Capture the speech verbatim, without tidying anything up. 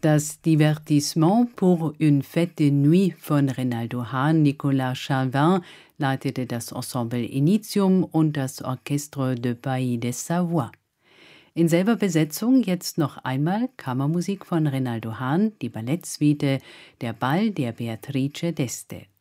Das Divertissement pour une fête de nuit von Renaldo Hahn, Nicolas Chauvin leitete das Ensemble Initium und das Orchestre de Pays de Savoie. In selber Besetzung jetzt noch einmal Kammermusik von Renaldo Hahn, die Ballettsuite Der Ball der Beatrice d'Este.